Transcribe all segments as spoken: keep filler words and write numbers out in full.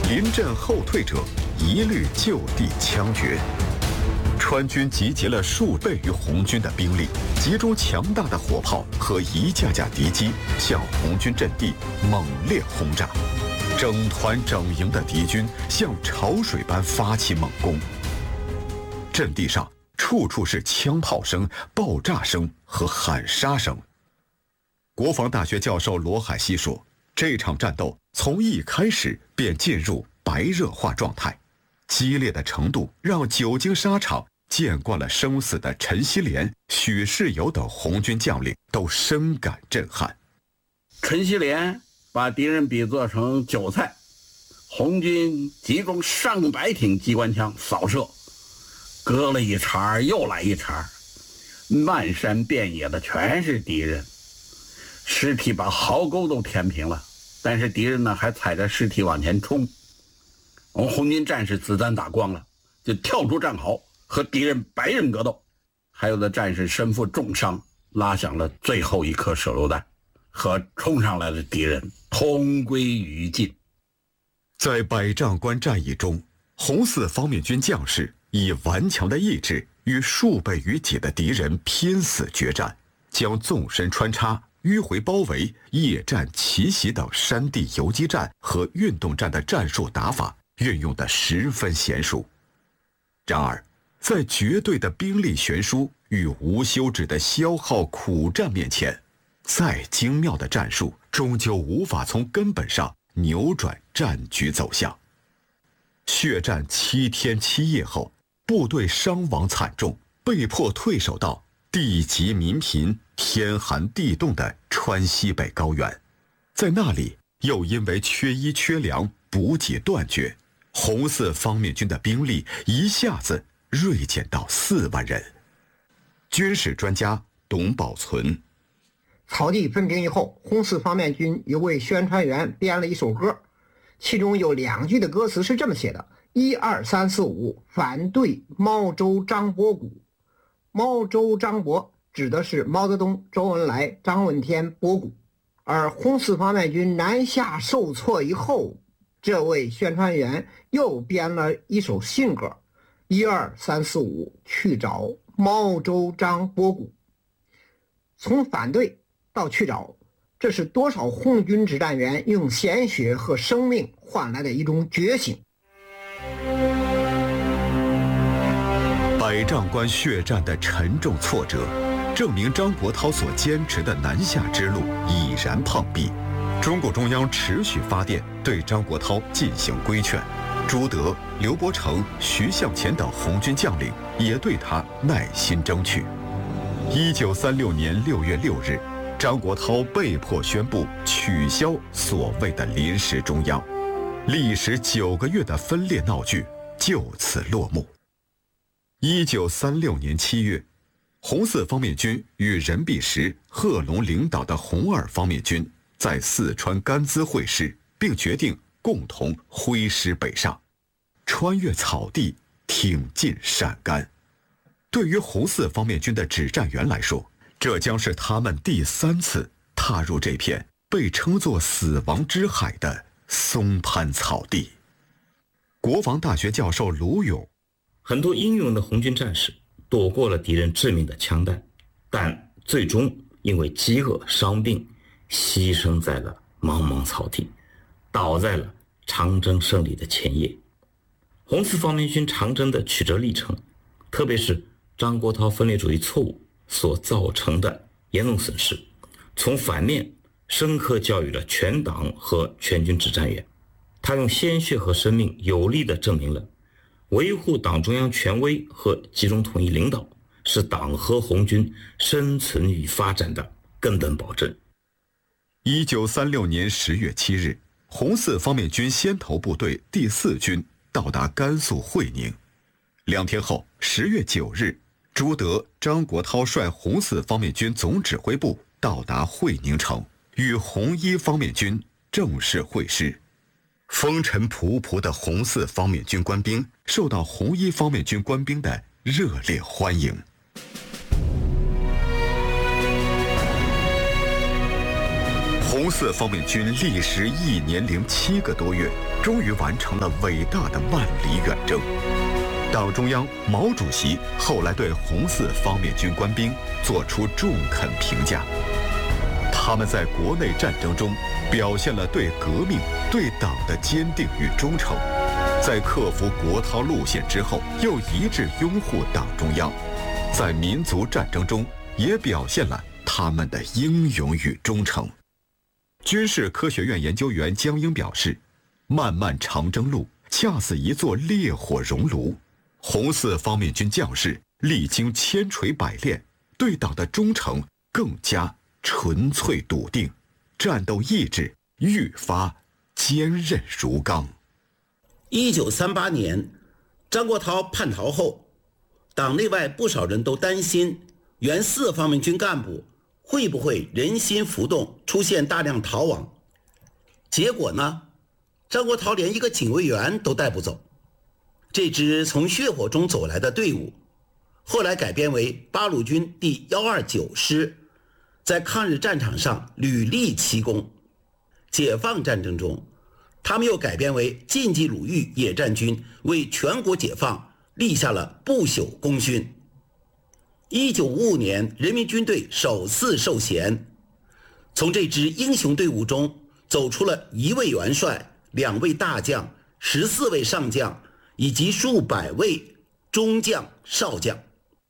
临阵后退者一律就地枪决。川军集结了数倍于红军的兵力，集中强大的火炮和一架架敌机，向红军阵地猛烈轰炸。整团整营的敌军像潮水般发起猛攻。阵地上处处是枪炮声、爆炸声和喊杀声。国防大学教授罗海西说，这场战斗从一开始便进入白热化状态，激烈的程度让久经沙场、见惯了生死的陈锡联、许世友等红军将领都深感震撼。 陈锡联把敌人比作成韭菜，红军集中上百挺机关枪扫射，割了一茬又来一茬，漫山遍野的全是敌人，尸体把壕沟都填平了，但是敌人呢还踩着尸体往前冲。我们红军战士子弹打光了，就跳出战壕和敌人白刃格斗，还有的战士身负重伤，拉响了最后一颗手榴弹，和冲上来的敌人同归于尽。 在百丈关战役中，红四方面军将士以顽强的意志与数倍于己的敌人拼死决战，将纵深穿插、迂回包围、夜战奇袭等山地游击战和运动战的战术打法运用得十分娴熟。然而，在绝对的兵力悬殊与无休止的消耗苦战面前，再精妙的战术终究无法从根本上扭转战局走向。血战七天七夜后，部队伤亡惨重，被迫退守到地极民贫、天寒地冻的川西北高原。在那里，又因为缺衣缺粮，补给断绝，红四方面军的兵力一下子锐减到四万人。军事专家董宝存： 草地分平以后，红四方面军有位宣传员编了一首歌，其中有两句的歌词是这么写的：一二三四五，反对毛周张伯古。毛周张伯指的是毛泽东、周恩来、张闻天、博古。而红四方面军南下受挫以后，这位宣传员又编了一首新歌：一二三四五，去找毛周张伯古。从反对到去找，这是多少红军指战员用鲜血和生命换来的一种觉醒。 百丈关血战的沉重挫折，证明张国焘所坚持的南下之路已然碰壁。中共中央持续发电对张国焘进行规劝，朱德、刘伯承、徐向前等红军将领也对他耐心争取。一九三六年六月六日，张国焘被迫宣布取消所谓的临时中央，历时九个月的分裂闹剧就此落幕。一九三六年七月，红四方面军与任弼时、贺龙领导的红二方面军在四川甘孜会师，并决定共同挥师北上，穿越草地，挺进陕甘。对于红四方面军的指战员来说，这将是他们第三次踏入这片被称作死亡之海的松潘草地。国防大学教授卢勇： 很多英勇的红军战士躲过了敌人致命的枪弹，但最终因为饥饿伤病，牺牲在了茫茫草地，倒在了长征胜利的前夜。红四方面军长征的曲折历程，特别是张国焘分裂主义错误所造成的严重损失，从反面深刻教育了全党和全军指战员。他用鲜血和生命有力地证明了维护党中央权威和集中统一领导是党和红军生存与发展的根本保证。 一九三六年十月七日，红四方面军先头部队第四军到达甘肃会宁。两天后，十月九日，朱德、张国焘率红四方面军总指挥部到达会宁城，与红一方面军正式会师。风尘仆仆的红四方面军官兵受到红一方面军官兵的热烈欢迎。红红四方面军历时一年零七个多月，终于完成了伟大的万里远征。党中央、毛主席后来对红四方面军官兵作出中肯评价，他们在国内战争中表现了对革命、对党的坚定与忠诚，在克服国焘路线之后，又一致拥护党中央，在民族战争中也表现了他们的英勇与忠诚。军事科学院研究员江英表示，漫漫长征路恰似一座烈火熔炉，红四方面军将士历经千锤百炼，对党的忠诚更加纯粹笃定，战斗意志愈发坚韧如钢。 一九三八年，张国焘叛逃后，党内外不少人都担心原四方面军干部会不会人心浮动，出现大量逃亡。结果呢，张国焘连一个警卫员都带不走。这支从血火中走来的队伍，后来改编为八路军第一二九师，在抗日战场上屡立奇功。解放战争中，他们又改编为晋冀鲁豫野战军，为全国解放立下了不朽功勋。一九五五年，人民军队首次授衔，从这支英雄队伍中走出了一位元帅、两位大将、十四位上将以及数百位中将、少将。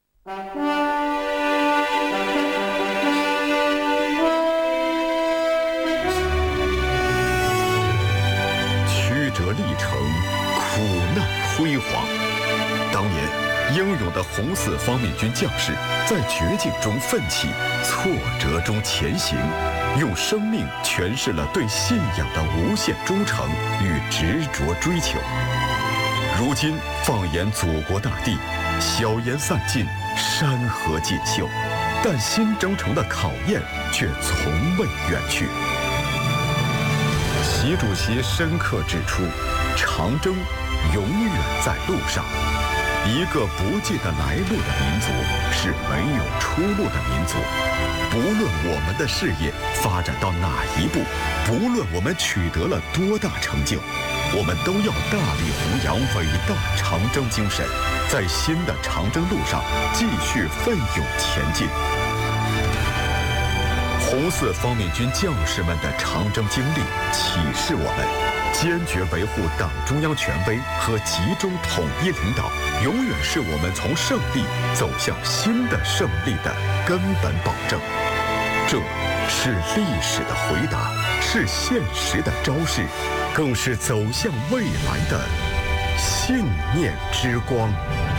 曲折历程，苦难辉煌。当年英勇的红四方面军将士在绝境中奋起，挫折中前行，用生命诠释了对信仰的无限忠诚与执着追求。如今放眼祖国大地，硝烟散尽，山河锦绣，但新征程的考验却从未远去。习主席深刻指出，长征永远在路上。一个不记得来路的民族是没有出路的民族。不论我们的事业发展到哪一步，不论我们取得了多大成就，我们都要大力弘扬伟大长征精神，在新的长征路上继续奋勇前进。红四方面军将士们的长征经历启示我们，坚决维护党中央权威和集中统一领导，永远是我们从胜利走向新的胜利的根本保证。这是历史的回答，是现实的昭示，更是走向未来的信念之光。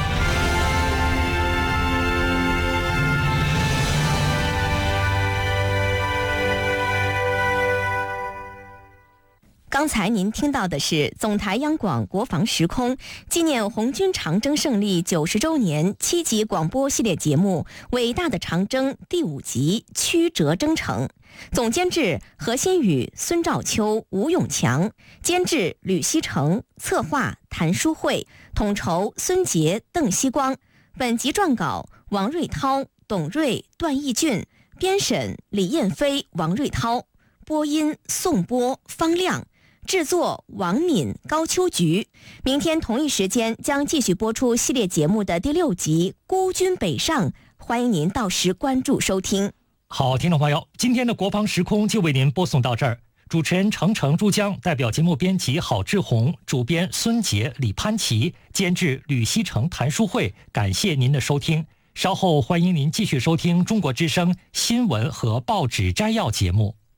刚才您听到的是总台央广国防时空纪念红军长征胜利九十周年七集广播系列节目《伟大的长征》第五集《曲折征程》，总监制何新宇、孙兆秋、吴永强，监制吕锡成，策划谭书慧，统筹孙杰、邓希光。本集撰稿王瑞涛、董瑞、段义俊，编审李燕飞、王瑞涛，播音宋波、方亮。制作王敏、高秋菊。明天同一时间将继续播出系列节目的第六集《孤军北上》，欢迎您到时关注收听。 好，听众朋友，今天的国防时空就为您播送到这儿。主持人程程、珠江，代表节目编辑郝志红，主编孙杰、李潘琪，监制吕锡成、谭书慧，感谢您的收听。稍后欢迎您继续收听中国之声新闻和报纸摘要节目。